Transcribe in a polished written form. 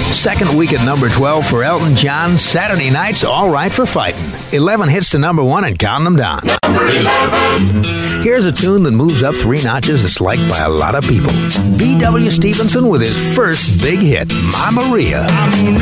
Second week at number 12 for Elton John, Saturday Night's All Right for Fighting. 11 hits to number 1 and counting them down. Number 11. Here's a tune that moves up 3 notches that's liked by a lot of people. B.W. Stevenson with his first big hit, Ma Maria.